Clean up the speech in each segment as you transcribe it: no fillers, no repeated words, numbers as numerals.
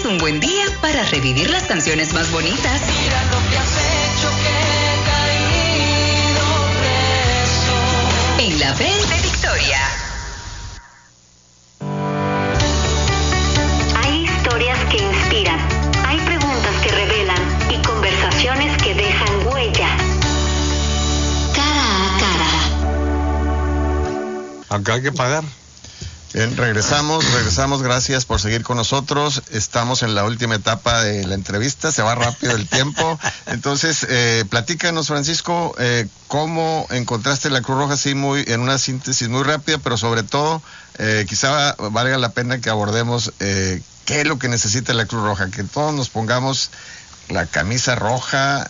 un buen día para revivir las canciones más bonitas. Mira lo que has hecho, que he caído preso. En la Belle de Victoria. Hay historias que inspiran, hay preguntas que revelan y conversaciones que dejan huella. Cara a cara. Aunque hay que pagar. Bien, regresamos, gracias por seguir con nosotros. Estamos en la última etapa de la entrevista, se va rápido el tiempo. Entonces, platícanos, Francisco, cómo encontraste la Cruz Roja, así en una síntesis muy rápida, pero sobre todo, quizá valga la pena que abordemos qué es lo que necesita la Cruz Roja, que todos nos pongamos la camisa roja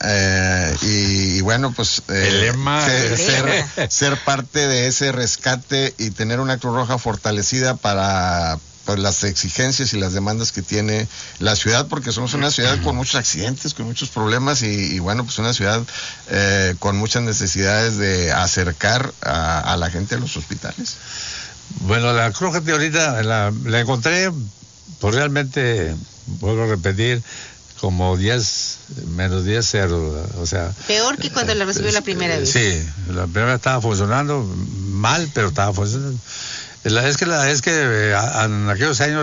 y bueno, pues el lema, ser parte de ese rescate y tener una Cruz Roja fortalecida para pues, las exigencias y las demandas que tiene la ciudad, porque somos una ciudad con muchos accidentes, con muchos problemas y bueno, pues una ciudad con muchas necesidades de acercar a la gente a los hospitales. Bueno, la Cruz Roja ahorita la encontré, pues realmente, vuelvo a repetir, como 10, menos 10-0, o sea... Peor que cuando la recibió la primera vez. Sí, la primera estaba funcionando mal, pero estaba funcionando. Es que en aquellos años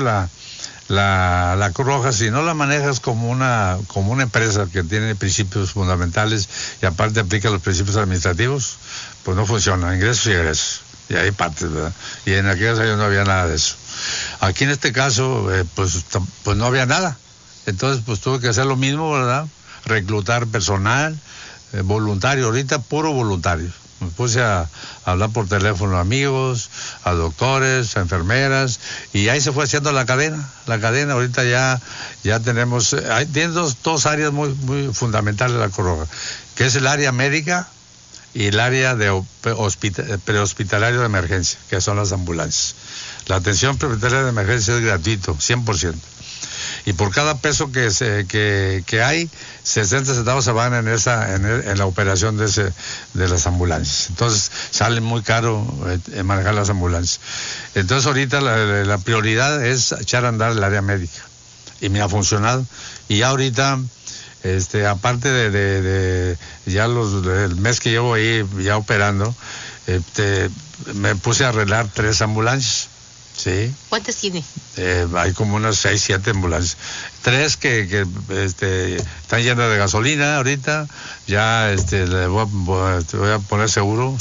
la Cruz Roja, si no la manejas como una empresa que tiene principios fundamentales y aparte aplica los principios administrativos, pues no funciona, ingresos y egresos. Y hay partes, ¿verdad? Y en aquellos años no había nada de eso. Aquí en este caso, pues no había nada. Entonces, pues tuve que hacer lo mismo, ¿verdad? Reclutar personal, voluntario, ahorita puro voluntario. Me puse a hablar por teléfono a amigos, a doctores, a enfermeras, y ahí se fue haciendo la cadena. Ahorita ya tenemos, tiene dos áreas muy fundamentales de la Cruz Roja, que es el área médica y el área de prehospitalario de emergencia, que son las ambulancias. La atención prehospitalaria de emergencia es gratuito, 100%. Y por cada peso que hay, 60 centavos se van en la operación de las ambulancias. Entonces sale muy caro manejar las ambulancias. Entonces ahorita la prioridad es echar a andar el área médica. Y me ha funcionado. Y ya ahorita, aparte de ya el mes que llevo ahí ya operando, me puse a arreglar 3 ambulancias. Sí. ¿Cuántas tiene? Hay como unas 6, 7 ambulancias. 3 que están llenas de gasolina ahorita. Ya le voy a poner seguro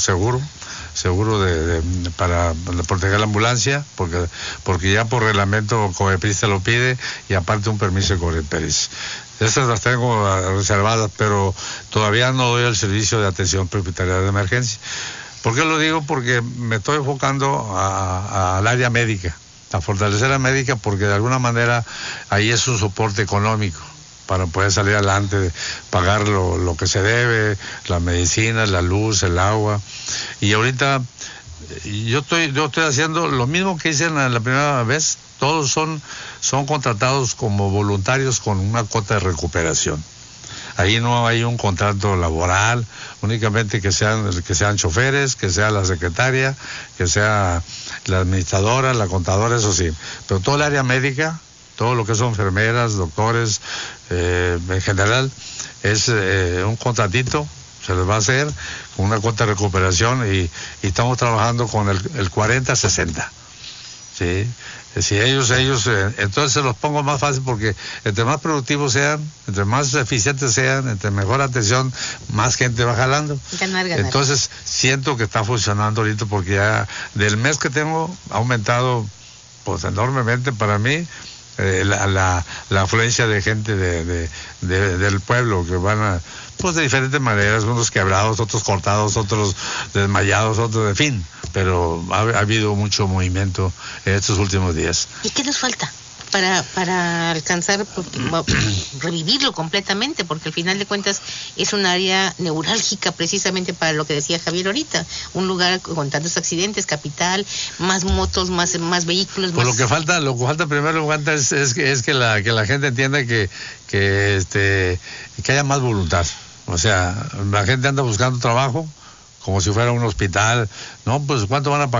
para proteger la ambulancia, porque ya por reglamento COEPRIS te lo pide y aparte un permiso de COEPRIS. Esas las tengo reservadas, pero todavía no doy el servicio de atención prehospitalaria de emergencia. ¿Por qué lo digo? Porque me estoy enfocando al área médica, a fortalecer la médica, porque de alguna manera ahí es un soporte económico para poder salir adelante, pagar lo que se debe, la medicina, la luz, el agua. Y ahorita yo estoy haciendo lo mismo que hice en la primera vez. Todos son contratados como voluntarios con una cuota de recuperación. Ahí no hay un contrato laboral, únicamente que sean choferes, que sea la secretaria, que sea la administradora, la contadora, eso sí. Pero todo el área médica, todo lo que son enfermeras, doctores, en general, es un contratito, se les va a hacer con una cuota de recuperación y estamos trabajando con el 40-60. ¿Sí? Si ellos, entonces se los pongo más fácil porque entre más productivos sean, entre más eficientes sean, entre mejor atención, más gente va jalando. Ganar. Entonces siento que está funcionando ahorita porque ya del mes que tengo ha aumentado pues enormemente para mí la afluencia de gente del pueblo que van pues de diferentes maneras, unos quebrados, otros cortados, otros desmayados, otros, en fin, pero ha habido mucho movimiento en estos últimos días. ¿Y qué nos falta para alcanzar, revivirlo completamente? Porque al final de cuentas es un área neurálgica precisamente para lo que decía Javier ahorita, un lugar con tantos accidentes, capital, más motos, más vehículos. Pues lo que falta primero es que la gente entienda que haya más voluntad. O sea, la gente anda buscando trabajo como si fuera un hospital. No, pues ¿cuánto van a pagar?